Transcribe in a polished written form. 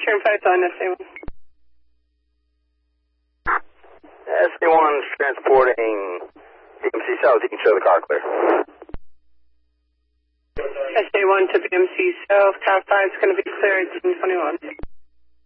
Turn 5 on SA1. SA1 is transporting BMC South. You can show the car clear. SA1 to BMC South. Car 5 is going to be cleared in 21.